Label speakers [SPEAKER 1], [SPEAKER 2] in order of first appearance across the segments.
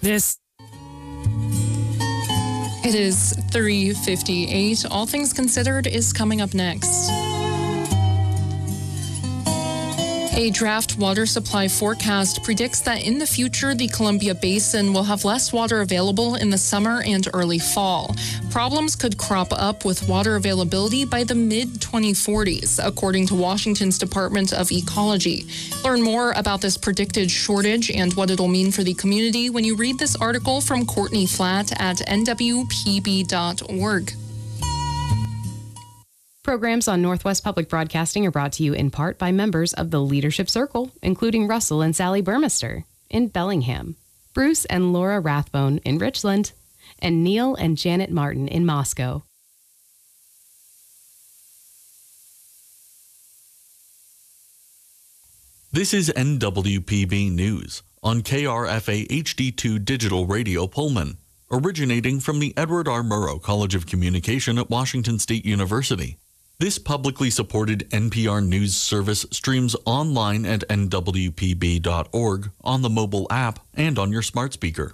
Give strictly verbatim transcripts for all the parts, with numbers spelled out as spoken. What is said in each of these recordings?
[SPEAKER 1] This
[SPEAKER 2] It is three fifty-eight. All Things Considered is coming up next. A draft water supply forecast predicts that in the future, the Columbia Basin will have less water available in the summer and early fall. Problems could crop up with water availability by the mid twenty forties, according to Washington's Department of Ecology. Learn more about this predicted shortage and what it'll mean for the community when you read this article from Courtney Flatt at N W P B dot org.
[SPEAKER 3] Programs on Northwest Public Broadcasting are brought to you in part by members of the Leadership Circle, including Russell and Sally Burmester in Bellingham, Bruce and Laura Rathbone in Richland, and Neil and Janet Martin in Moscow.
[SPEAKER 4] This is N W P B News on K R F A H D two Digital Radio Pullman, originating from the Edward R. Murrow College of Communication at Washington State University. This publicly supported N P R News service streams online at N W P B dot org, on the mobile app, and on your smart speaker.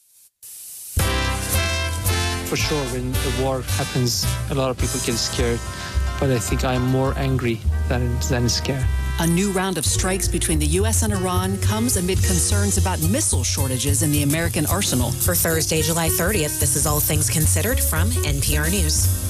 [SPEAKER 5] For sure, when a war happens, a lot of people get scared, but I think I'm more angry than, than scared.
[SPEAKER 6] A new round of strikes between the U S and Iran comes amid concerns about missile shortages in the American arsenal.
[SPEAKER 7] For Thursday, July thirtieth, this is All Things Considered from N P R News.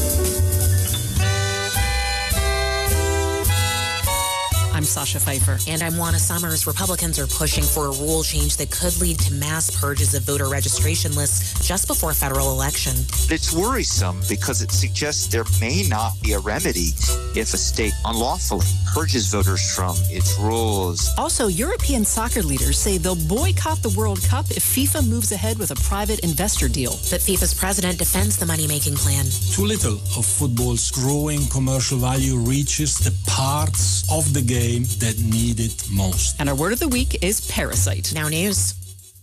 [SPEAKER 6] I'm Sasha Pfeiffer.
[SPEAKER 7] And I'm Juana Summers. Republicans are pushing for a rule change that could lead to mass purges of voter registration lists just before a federal election.
[SPEAKER 8] It's worrisome because it suggests there may not be a remedy if a state unlawfully purges voters from its rules.
[SPEAKER 6] Also, European soccer leaders say they'll boycott the World Cup if FIFA moves ahead with a private investor deal.
[SPEAKER 7] But FIFA's president defends the money-making plan.
[SPEAKER 9] Too little of football's growing commercial value reaches the parts of the game that need it most.
[SPEAKER 6] And our word of the week is parasite.
[SPEAKER 7] Now news.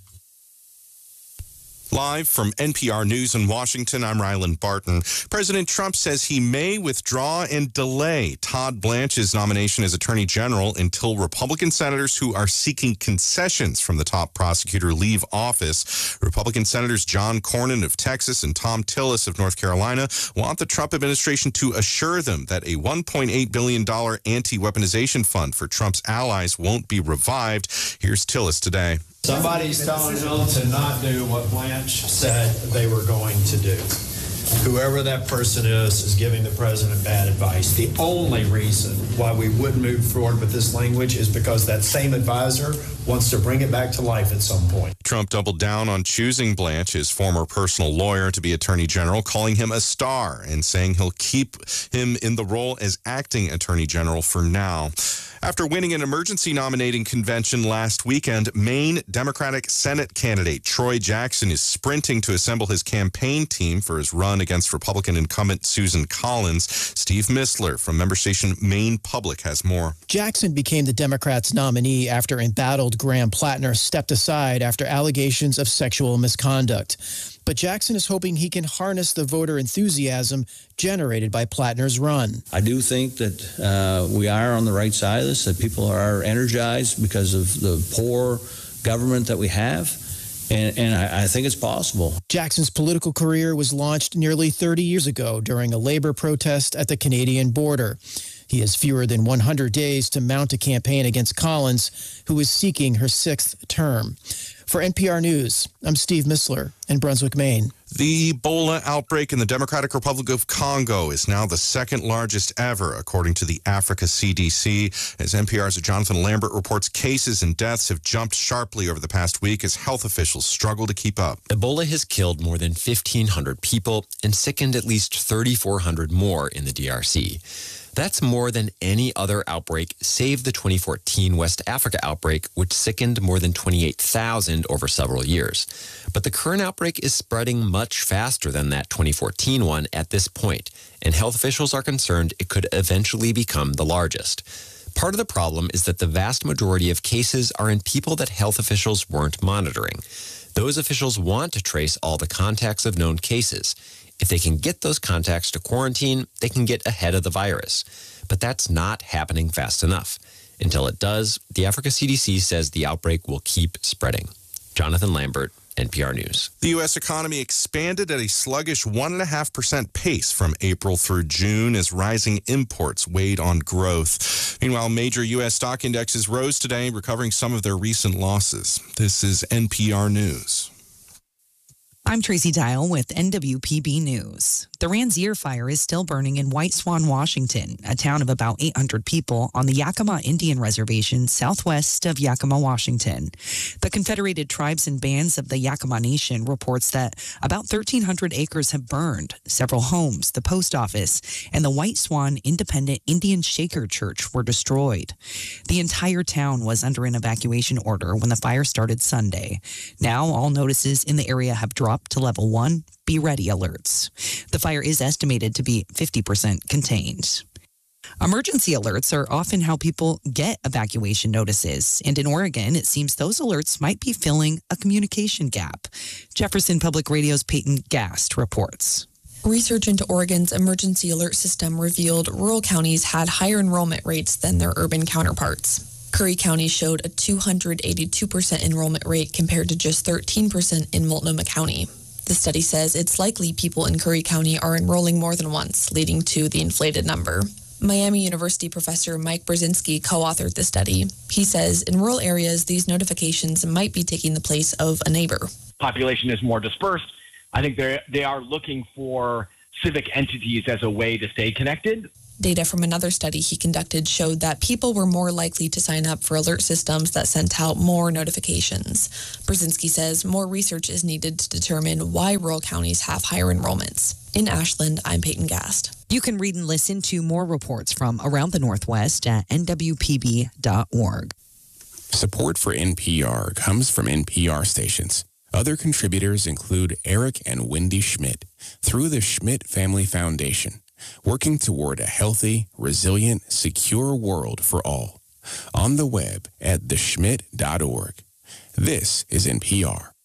[SPEAKER 10] Live from N P R News in Washington, I'm Ryland Barton. President Trump says he may withdraw and delay Todd Blanche's nomination as Attorney General until Republican senators who are seeking concessions from the top prosecutor leave office. Republican Senators John Cornyn of Texas and Thom Tillis of North Carolina want the Trump administration to assure them that a one point eight billion dollars anti-weaponization fund for Trump's allies won't be revived. Here's Tillis today.
[SPEAKER 11] Somebody's telling them to not do what Blanche said they were going to do. Whoever that person is is giving the president bad advice. The only reason why we would move forward with this language is because that same advisor wants to bring it back to life at some point.
[SPEAKER 10] Trump doubled down on choosing Blanche, his former personal lawyer, to be Attorney General, calling him a star and saying he'll keep him in the role as acting Attorney General for now. After winning an emergency nominating convention last weekend, Maine Democratic Senate candidate Troy Jackson is sprinting to assemble his campaign team for his run against Republican incumbent Susan Collins. Steve Missler from member station Maine Public has more.
[SPEAKER 12] Jackson became the Democrats' nominee after embattled Graham Plattner stepped aside after allegations of sexual misconduct. But Jackson is hoping he can harness the voter enthusiasm generated by Plattner's run.
[SPEAKER 13] I do think that uh, we are on the right side of this, that people are energized because of the poor government that we have. And, and I, I think it's possible.
[SPEAKER 12] Jackson's political career was launched nearly thirty years ago during a labor protest at the Canadian border. He has fewer than one hundred days to mount a campaign against Collins, who is seeking her sixth term. For N P R News, I'm Steve Missler in Brunswick, Maine.
[SPEAKER 10] The Ebola outbreak in the Democratic Republic of Congo is now the second largest ever, according to the Africa C D C. As N P R's Jonathan Lambert reports, cases and deaths have jumped sharply over the past week as health officials struggle to keep up.
[SPEAKER 14] Ebola has killed more than fifteen hundred people and sickened at least thirty-four hundred more in the D R C. That's more than any other outbreak, save the twenty fourteen West Africa outbreak, which sickened more than twenty-eight thousand over several years. But the current outbreak is spreading much faster than that twenty fourteen one at this point, and health officials are concerned it could eventually become the largest. Part of the problem is that the vast majority of cases are in people that health officials weren't monitoring. Those officials want to trace all the contacts of known cases. If they can get those contacts to quarantine, they can get ahead of the virus. But that's not happening fast enough. Until it does, the Africa C D C says the outbreak will keep spreading. Jonathan Lambert, N P R News.
[SPEAKER 10] The U S economy expanded at a sluggish one point five percent pace from April through June as rising imports weighed on growth. Meanwhile, major U S stock indexes rose today, recovering some of their recent losses. This is N P R News.
[SPEAKER 1] I'm Tracy Dial with N W P B News. The Ranzier Fire is still burning in White Swan, Washington, a town of about eight hundred people on the Yakima Indian Reservation southwest of Yakima, Washington. The Confederated Tribes and Bands of the Yakima Nation reports that about thirteen hundred acres have burned. Several homes, the post office, and the White Swan Independent Indian Shaker Church were destroyed. The entire town was under an evacuation order when the fire started Sunday. Now all notices in the area have dropped to level one, be ready alerts. The fire is estimated to be fifty percent contained. Emergency alerts are often how people get evacuation notices, and in Oregon, it seems those alerts might be filling a communication gap. Jefferson Public Radio's Peyton Gast reports.
[SPEAKER 15] Research into Oregon's emergency alert system revealed rural counties had higher enrollment rates than their urban counterparts. Curry County showed a two hundred eighty-two percent enrollment rate compared to just thirteen percent in Multnomah County. The study says it's likely people in Curry County are enrolling more than once, leading to the inflated number. Miami University professor Mike Brzezinski co-authored the study. He says in rural areas, these notifications might be taking the place of a neighbor.
[SPEAKER 16] Population is more dispersed. I think they they are looking for civic entities as a way to stay connected.
[SPEAKER 15] Data from another study he conducted showed that people were more likely to sign up for alert systems that sent out more notifications. Brzezinski says more research is needed to determine why rural counties have higher enrollments. In Ashland, I'm Peyton Gast.
[SPEAKER 1] You can read and listen to more reports from around the Northwest at N W P B dot org.
[SPEAKER 17] Support for N P R comes from N P R stations. Other contributors include Eric and Wendy Schmidt through the Schmidt Family Foundation, working toward a healthy, resilient, secure world for all. On the web at the schmidt dot org. This is N P R.